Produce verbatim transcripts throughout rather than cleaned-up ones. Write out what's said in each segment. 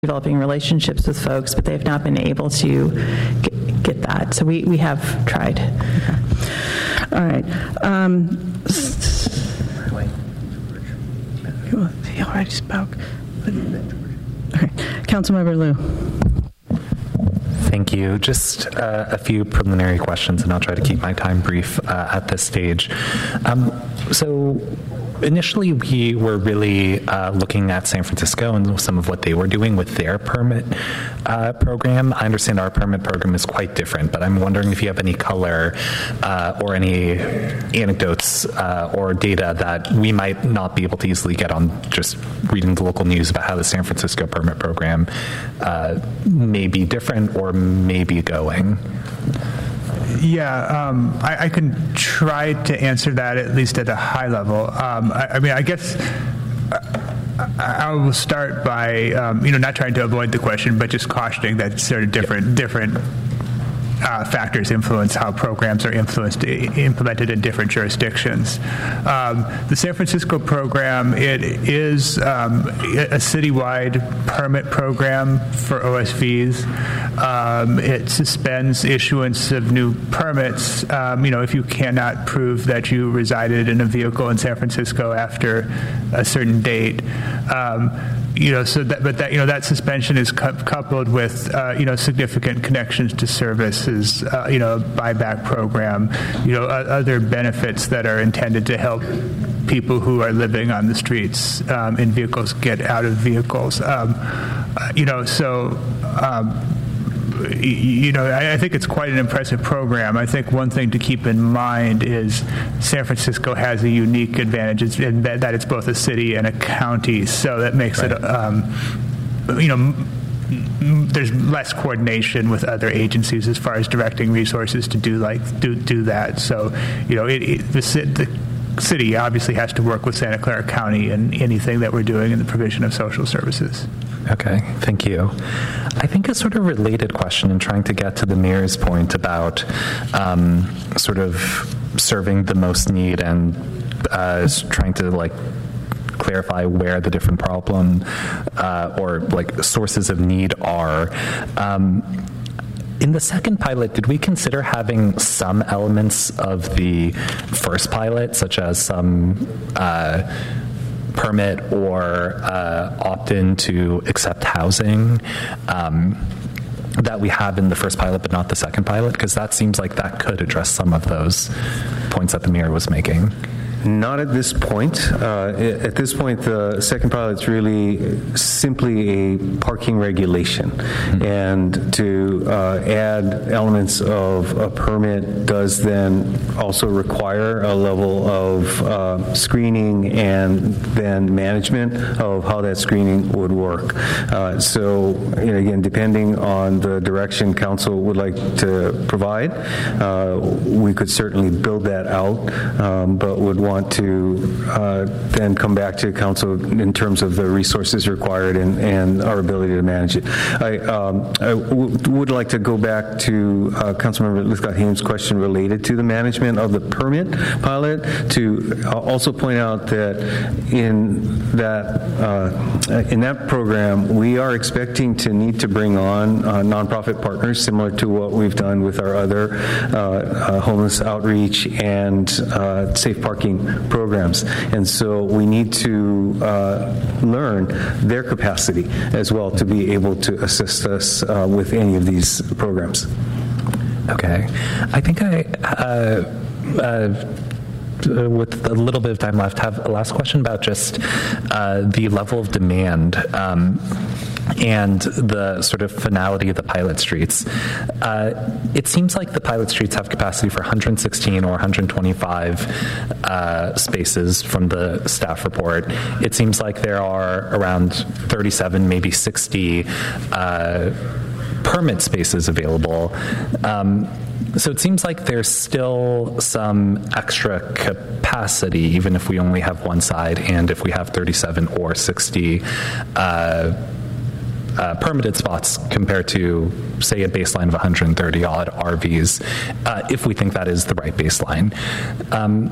developing relationships with folks, but they've not been able to get, get that. So we, we have tried. Okay. All right. Um, he already spoke. Okay. Councilmember Liu. Thank you. Just uh, a few preliminary questions, and I'll try to keep my time brief uh, at this stage. Um, so initially, we were really uh, looking at San Francisco and some of what they were doing with their permit uh, program. I understand our permit program is quite different, but I'm wondering if you have any color uh, or any anecdotes uh, or data that we might not be able to easily get on just reading the local news about how the San Francisco permit program uh, may be different or may be going. Yeah, um, I, I can try to answer that at least at a high level. Um, I, I mean, I guess I, I will start by um, you know not trying to avoid the question, but just cautioning that sort of different different. Uh, factors influence how programs are influenced, implemented in different jurisdictions. Um, the San Francisco program, it is um, a citywide permit program for O S Vs. Um, it suspends issuance of new permits, um, you know, if you cannot prove that you resided in a vehicle in San Francisco after a certain date. Um, You know, so that, but that, you know, that suspension is cu- coupled with, uh, you know, significant connections to services, uh, you know, a buyback program, you know, uh, other benefits that are intended to help people who are living on the streets um, in vehicles get out of vehicles. Um, uh, you know, so. Um, You know, I think it's quite an impressive program. I think one thing to keep in mind is San Francisco has a unique advantage in that it's both a city and a county, so that makes right. it, um, you know, there's less coordination with other agencies as far as directing resources to do like do do that. So, you know, it, it, the, the city obviously has to work with Santa Clara County in anything that we're doing in the provision of social services. Okay, thank you. I think a sort of related question in trying to get to the mayor's point about um, sort of serving the most need and uh, trying to like clarify where the different problem uh, or like sources of need are. Um, In the second pilot, did we consider having some elements of the first pilot, such as some uh, permit or uh, opt-in to accept housing um, that we have in the first pilot but not the second pilot? Because that seems like that could address some of those points that the mayor was making. Not at this point. Uh, at this point, the second pilot is really simply a parking regulation. Mm-hmm. And to uh, add elements of a permit does then also require a level of uh, screening and then management of how that screening would work. Uh, so, you know, again, depending on the direction council would like to provide, uh, we could certainly build that out, um, but would want want to uh, then come back to council in terms of the resources required and, and our ability to manage it. I, um, I w- would like to go back to uh, Councilmember Lythcott-Hames' question related to the management of the permit pilot, to also point out that in that uh, in that program, we are expecting to need to bring on uh, nonprofit partners similar to what we've done with our other uh, uh, homeless outreach and uh, safe parking programs. And so we need to uh, learn their capacity as well to be able to assist us uh, with any of these programs. Okay. I think I, uh, uh, with a little bit of time left, have a last question about just uh, the level of demand um, and the sort of finality of the pilot streets. Uh, it seems like the pilot streets have capacity for one hundred sixteen or one hundred twenty-five uh, spaces from the staff report. It seems like there are around thirty-seven, maybe sixty uh, permit spaces available. Um, So it seems like there's still some extra capacity, even if we only have one side, and if we have thirty-seven or sixty uh, uh, permitted spots compared to, say, a baseline of one hundred thirty odd R Vs, uh, if we think that is the right baseline. Um,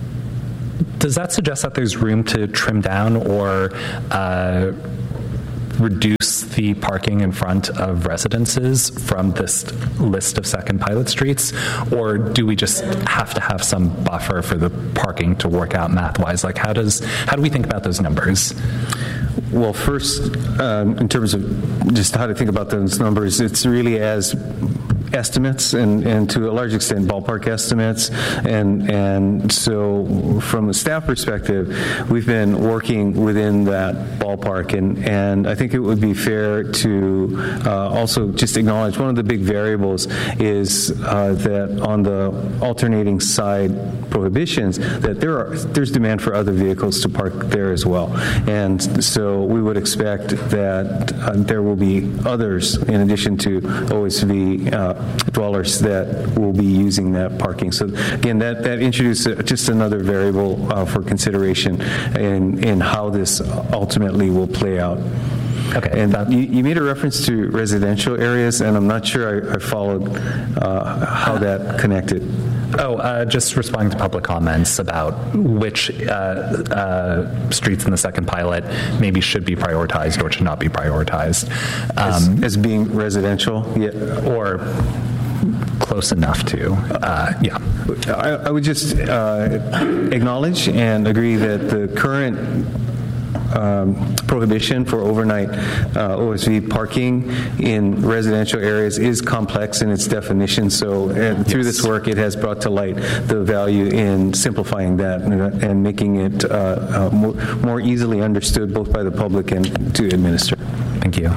does that suggest that there's room to trim down or uh, reduce the parking in front of residences from this list of second pilot streets, or do we just have to have some buffer for the parking to work out math-wise? Like, how does how do we think about those numbers? Well, first, um, in terms of just how to think about those numbers, it's really as estimates and, and to a large extent ballpark estimates. And, and so from a staff perspective, we've been working within that ballpark. And, and I think it would be fair to uh, also just acknowledge one of the big variables is uh, that on the alternating side prohibitions, that there are there's demand for other vehicles to park there as well. And so we would expect that uh, there will be others in addition to O S V uh, dwellers that will be using that parking. So again, that, that introduces just another variable uh, for consideration in, in how this ultimately will play out. Okay. And you, you made a reference to residential areas, and I'm not sure I, I followed uh, how that connected. Oh, uh, just responding to public comments about which uh, uh, streets in the second pilot maybe should be prioritized or should not be prioritized. Um, as, as being residential? Yeah. Or close enough to, uh, yeah. I, I would just uh, acknowledge and agree that the current Um, prohibition for overnight uh, O S V parking in residential areas is complex in its definition. So uh, through Yes. this work, it has brought to light the value in simplifying that and, and making it uh, uh, more, more easily understood both by the public and to administer. Thank you.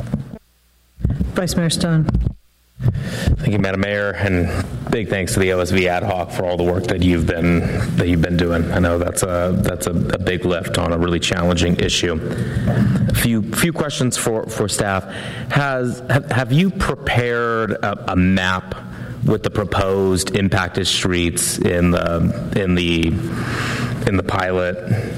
Vice Mayor Stone. Thank you, Madam Mayor, and big thanks to the O S V ad hoc for all the work that you've been that you've been doing. I know that's a that's a, a big lift on a really challenging issue. A few few questions for, for staff. Has have, have you prepared a, a map with the proposed impacted streets in the in the in the pilot?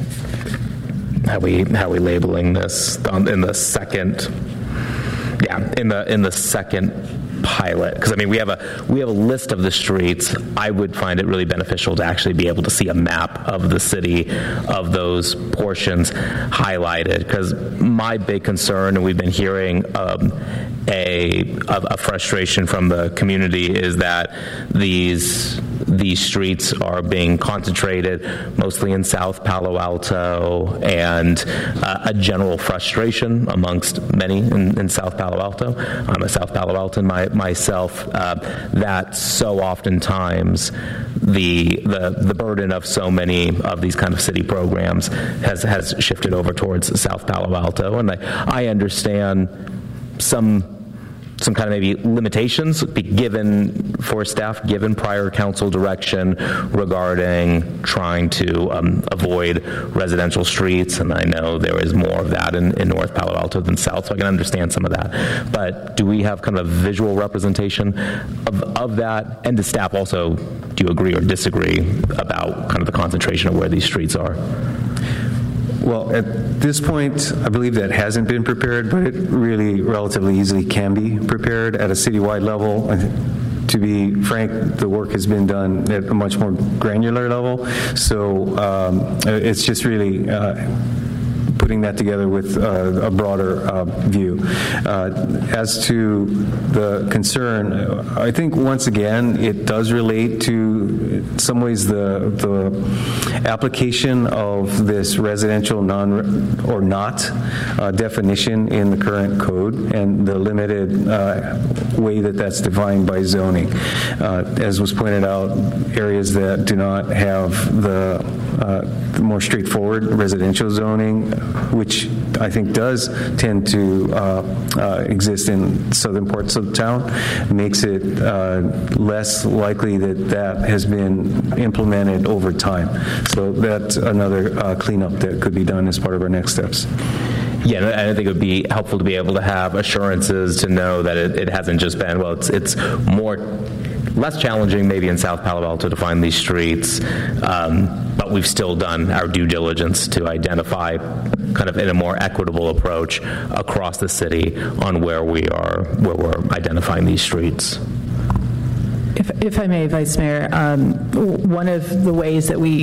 How we how we labeling this on, in the second? Yeah, in the in the second pilot, because I mean we have a we have a list of the streets. I would find it really beneficial to actually be able to see a map of the city, of those portions highlighted, because my big concern, and we've been hearing um, a, a a frustration from the community, is that these these streets are being concentrated mostly in South Palo Alto, and uh, a general frustration amongst many in, in South Palo Alto. I'm a South Palo Alton my, myself, uh, that so oftentimes the, the the burden of so many of these kind of city programs has, has shifted over towards South Palo Alto. And I, I understand some some kind of maybe limitations be given for staff, given prior council direction regarding trying to um, avoid residential streets. And I know there is more of that in, in North Palo Alto than South, so I can understand some of that. But do we have kind of a visual representation of, of that? And does staff also, do you agree or disagree about kind of the concentration of where these streets are? Well, at this point, I believe that hasn't been prepared, but it really relatively easily can be prepared at a citywide level. To be frank, the work has been done at a much more granular level, so um, it's just really uh, putting that together with uh, a broader uh, view. Uh, as to the concern, I think once again it does relate to, in some ways, the the application of this residential non or not uh, definition in the current code and the limited uh, way that that's defined by zoning. Uh, as was pointed out, areas that do not have the, uh, the more straightforward residential zoning, which I think does tend to uh, uh, exist in southern parts of town, makes it uh, less likely that that has been implemented over time. So that's another uh, cleanup that could be done as part of our next steps. Yeah, and I think it would be helpful to be able to have assurances to know that it, it hasn't just been, well, it's it's more, less challenging maybe in South Palo Alto to find these streets, um, but we've still done our due diligence to identify kind of in a more equitable approach across the city on where we are, where we're identifying these streets. If, if I may, Vice Mayor, um, one of the ways that we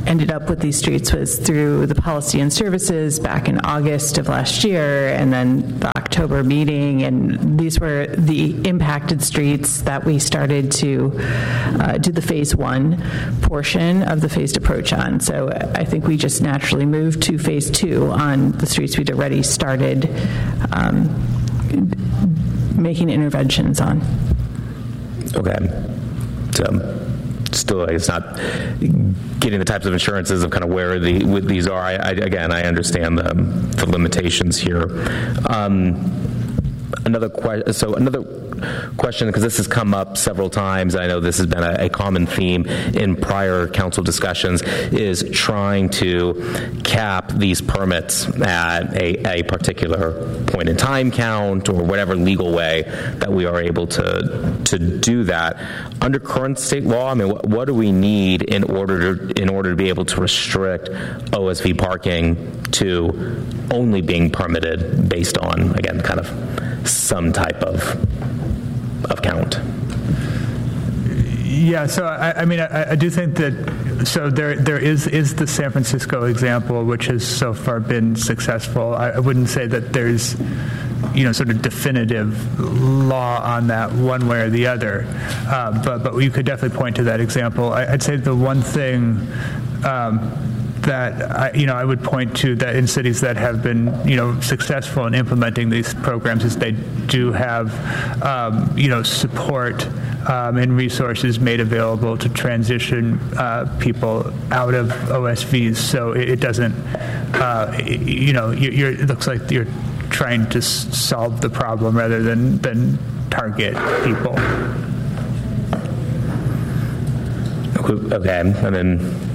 ended up with these streets was through the policy and services back in August of last year, and then the October meeting, and these were the impacted streets that we started to uh, do the phase one portion of the phased approach on. So I think we just naturally moved to phase two on the streets we'd already started um, making interventions on. Okay. So still, it's not getting the types of insurances of kind of where the what these are. I, I, again, I understand the, the limitations here. Um, another question. So another question, because this has come up several times. I know this has been a, a common theme in prior council discussions, is trying to cap these permits at a, a particular point in time count or whatever legal way that we are able to to do that. Under current state law, I mean, what, what do we need in order to in order to be able to restrict O S V parking to only being permitted based on, again, kind of some type of of count? Yeah, so I, I mean, I, I do think that, so there there is is the San Francisco example, which has so far been successful. I, I wouldn't say that there's, you know, sort of definitive law on that one way or the other, uh, but but you could definitely point to that example. I, I'd say the one thing um, that I, you know I would point to that in cities that have been you know successful in implementing these programs is they do have um, you know support um, and resources made available to transition uh, people out of O S Vs, so it, it doesn't uh, you know you're, you're, it looks like you're trying to s- solve the problem rather than than target people. Okay, and then.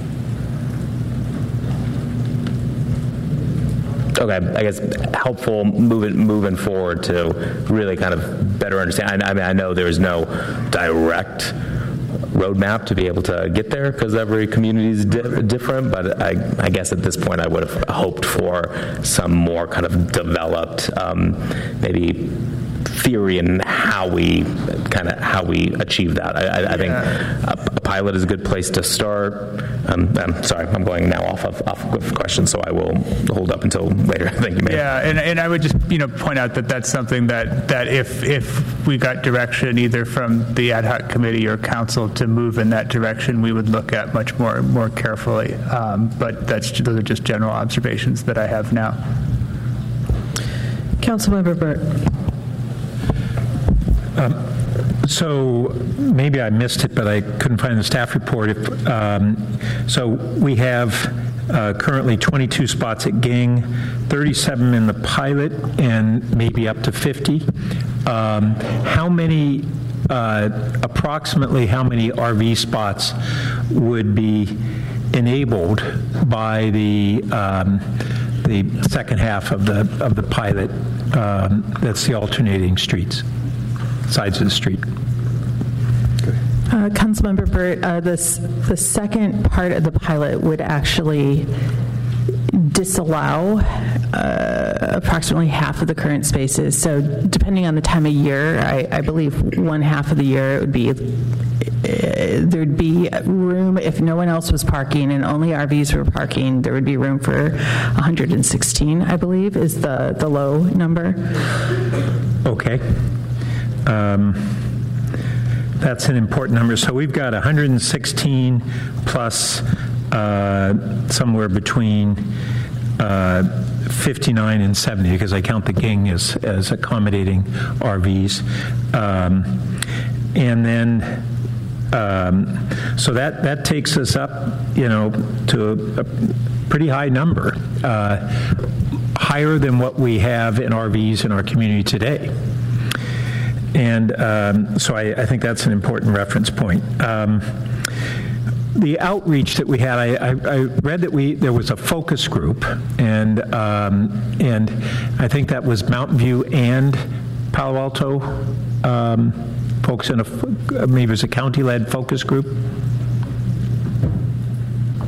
Okay, I guess helpful moving moving forward to really kind of better understand. I, I mean, I know there's no direct roadmap to be able to get there because every community is di- different, but I, I guess at this point I would have hoped for some more kind of developed um, maybe theory in how we kind of how we achieve that. I, I, I think a, a pilot is a good place to start. Um, I'm sorry, I'm going now off of off of questions, so I will hold up until later. Thank you, Mayor. Yeah, and, and I would just you know point out that that's something that, that if if we got direction either from the ad hoc committee or council to move in that direction, we would look at much more more carefully. Um, but that's those are just general observations that I have now. Councilmember Burt. Um, so maybe I missed it, but I couldn't find the staff report. If, um, so we have uh, currently twenty-two spots at Ging, thirty-seven in the pilot, and maybe up to fifty. Um, how many, uh, approximately how many R V spots would be enabled by the um, the second half of the of the pilot? Um, that's the alternating streets. Sides of the street. Uh, Councilmember Burt, uh, this, the second part of the pilot would actually disallow uh, approximately half of the current spaces. So depending on the time of year, I, I believe one half of the year it would be, uh, there'd be room, if no one else was parking and only R Vs were parking, there would be room for one hundred sixteen, I believe, is the, the low number. Okay. Um, that's an important number. So we've got one hundred sixteen plus uh, somewhere between uh, fifty-nine and seventy, because I count the Ging as, as accommodating R Vs. Um, and then, um, so that, that takes us up, you know, to a, a pretty high number, uh, higher than what we have in R Vs in our community today. And um, so I, I think that's an important reference point. Um, the outreach that we had, I, I, I read that we there was a focus group, and um, and I think that was Mountain View and Palo Alto um, folks in a maybe it was a county-led focus group. Uh,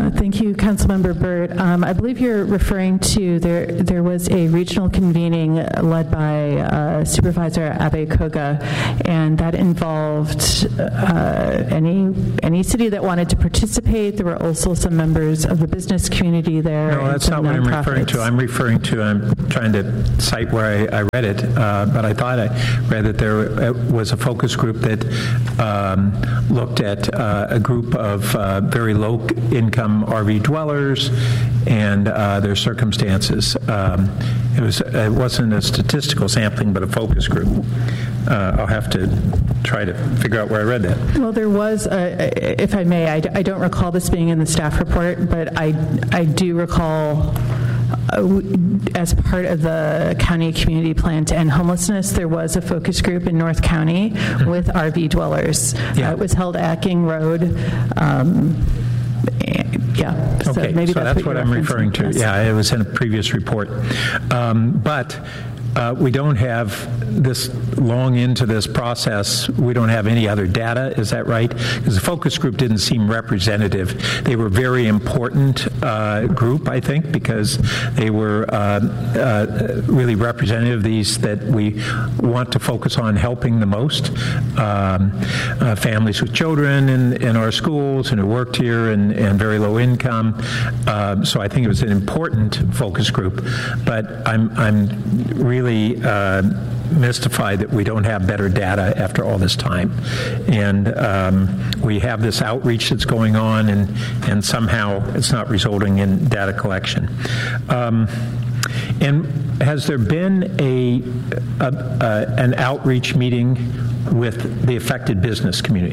Thank you, Councilmember Burt. Um, I believe you're referring to there. There was a regional convening led by uh, Supervisor Abe Koga, and that involved uh, any any city that wanted to participate. There were also some members of the business community there. No, that's not what I'm referring to. I'm referring to. I'm trying to cite where I, I read it, uh, but I thought I read that there was a focus group that um, looked at uh, a group of uh, very low-income R V dwellers and uh, their circumstances. Um, it was it wasn't a statistical sampling, but a focus group. Uh, I'll have to try to figure out where I read that. Well, there was, a, if I may, I, I don't recall this being in the staff report, but I I do recall. Uh, as part of the county community plan to end homelessness, there was a focus group in North County with R V dwellers. Yeah. Uh, it was held at King Road. Um, and, yeah, so okay, maybe so that's, that's what, what I'm referring to. Yes. Yeah, it was in a previous report. Um, but uh, we don't have this long into this process. We don't have any other data. Is that right? Because the focus group didn't seem representative. They were a very important uh, group, I think, because they were uh, uh, really representative of these that we want to focus on helping the most. Um, uh, families with children in, in our schools and who worked here and, and very low income. Uh, so I think it was an important focus group. But I'm, I'm really uh, mystified that we don't have better data after all this time. And um, we have this outreach that's going on, and, and somehow it's not resulting in data collection. Um, and has there been a, a, a an outreach meeting with the affected business community?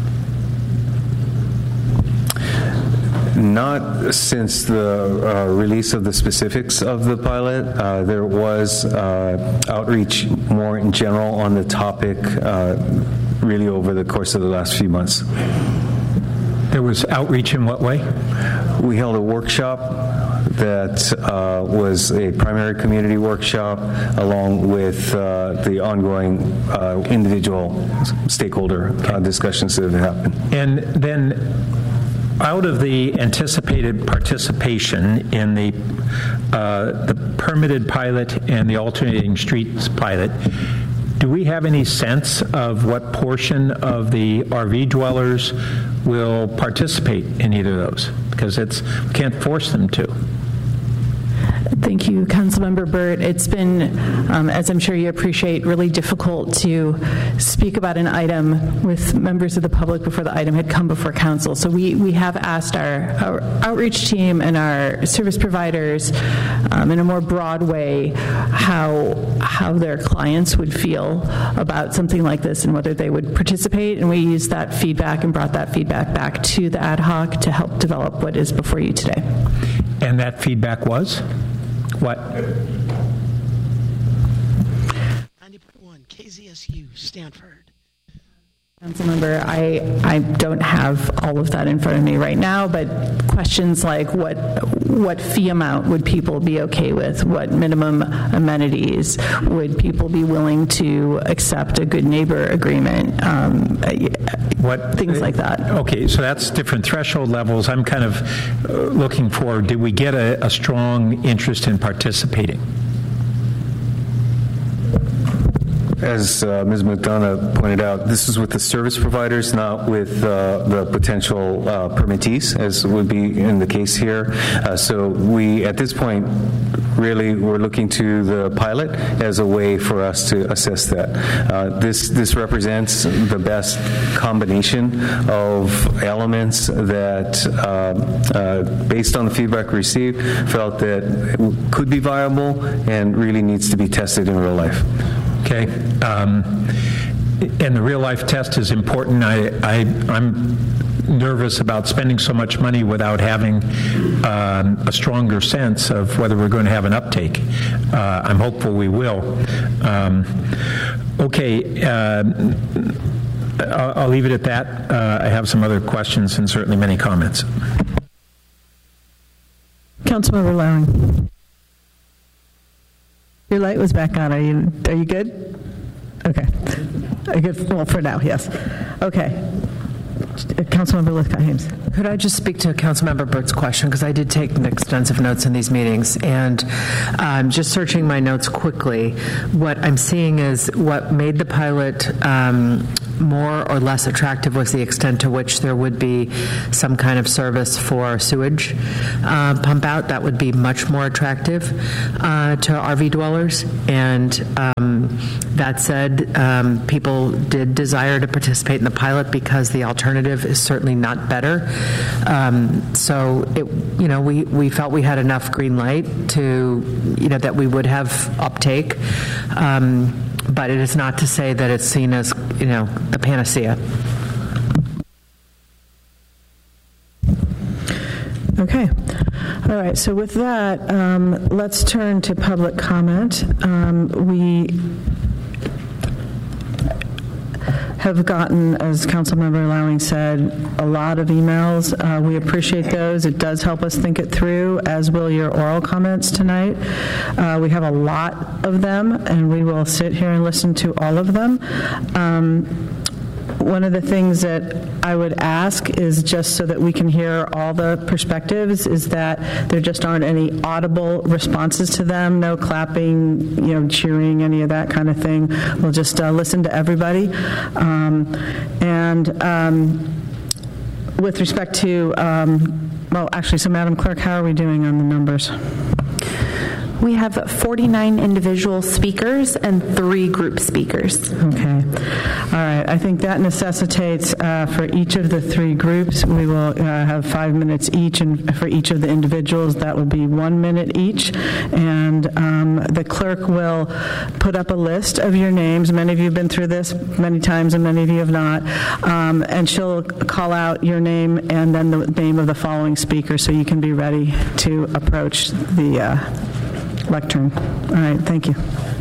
Not since the uh, release of the specifics of the pilot. Uh, there was uh, outreach more in general on the topic uh, really over the course of the last few months. There was outreach in what way? We held a workshop that uh, was a primary community workshop along with uh, the ongoing uh, individual stakeholder uh, discussions that have happened. And then out of the anticipated participation in the uh, the permitted pilot and the alternating streets pilot, do we have any sense of what portion of the R V dwellers will participate in either of those? Because it's we can't force them to. Thank you, Councilmember Burt. It's been, um, as I'm sure you appreciate, really difficult to speak about an item with members of the public before the item had come before council. So we, we have asked our, our outreach team and our service providers um, in a more broad way how, how their clients would feel about something like this and whether they would participate. And we used that feedback and brought that feedback back to the ad hoc to help develop what is before you today. And that feedback was? What? ninety point one K Z S U, Stanford. Councilmember, I, I don't have all of that in front of me right now, but questions like what what fee amount would people be okay with? What minimum amenities would people be willing to accept a good neighbor agreement? Um, what things like that. Okay, so that's different threshold levels. I'm kind of uh, looking for, did we get a, a strong interest in participating? As uh, Miz McDonough pointed out, this is with the service providers, not with uh, the potential uh, permittees, as would be in the case here. Uh, so we, at this point, really we're looking to the pilot as a way for us to assess that. Uh, this this represents the best combination of elements that, uh, uh, based on the feedback received, felt that could be viable and really needs to be tested in real life. Okay, um, and the real-life test is important. I, I, I'm nervous about spending so much money without having um, a stronger sense of whether we're going to have an uptake. Uh, I'm hopeful we will. Um, okay, uh, I'll, I'll leave it at that. Uh, I have some other questions and certainly many comments. Councilmember Lowing. Your light was back on. Are you are you good? Okay. Are you good? Well, for now, yes. Okay. Councilmember Lithcott-Hames. Could I just speak to Councilmember Burt's question, because I did take extensive notes in these meetings, and um, just searching my notes quickly, what I'm seeing is what made the pilot um, more or less attractive was the extent to which there would be some kind of service for sewage uh, pump out. That would be much more attractive uh, to R V dwellers. And um, that said, um, people did desire to participate in the pilot because the alternative is certainly not better. Um, so, it, you know, we, we felt we had enough green light to, you know, that we would have uptake. Um, but it is not to say that it's seen as, you know, the panacea. Okay. All right. So with that, um, let's turn to public comment. Um, we have gotten, as Councilmember Lowing said, a lot of emails. Uh, we appreciate those. It does help us think it through, as will your oral comments tonight. Uh, we have a lot of them, and we will sit here and listen to all of them. Um, One of the things that I would ask is, just so that we can hear all the perspectives, is that there just aren't any audible responses to them, no clapping, you know, cheering, any of that kind of thing. We'll just uh, listen to everybody. Um, and um, with respect to, um, well, actually, so Madam Clerk, how are we doing on the numbers? We have forty-nine individual speakers and three group speakers. Okay. All right. I think that necessitates uh, for each of the three groups, we will uh, have five minutes each, and for each of the individuals, that will be one minute each. And um, the clerk will put up a list of your names. Many of you have been through this many times, and many of you have not. Um, and she'll call out your name and then the name of the following speaker, so you can be ready to approach the uh, lectern. All right, thank you.